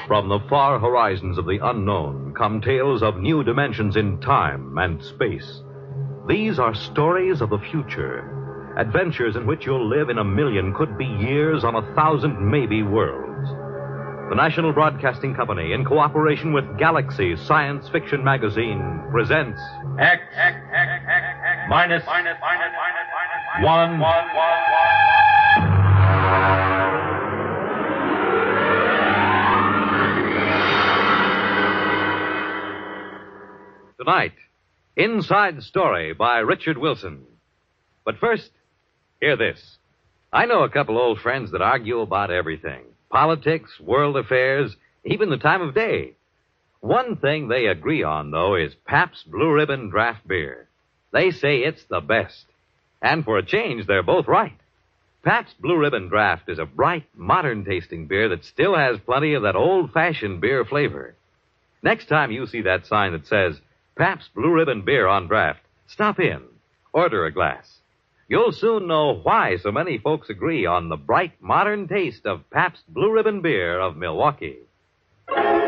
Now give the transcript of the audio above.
From the far horizons of the unknown come tales of new dimensions in time and space. These are stories of the future, adventures in which you'll live in a million, could be years, on 1,000 maybe worlds. The National Broadcasting Company, in cooperation with Galaxy Science Fiction Magazine, presents X minus one. Tonight, Inside Story by Richard Wilson. But first, hear this. I know a couple old friends that argue about everything. Politics, world affairs, even the time of day. One thing they agree on, though, is Pabst Blue Ribbon draft beer. They say it's the best. And for a change, they're both right. Pabst Blue Ribbon Draft is a bright, modern-tasting beer that still has plenty of that old-fashioned beer flavor. Next time you see that sign that says Pabst Blue Ribbon Beer on draft, stop in. Order a glass. You'll soon know why so many folks agree on the bright, modern taste of Pabst Blue Ribbon Beer of Milwaukee.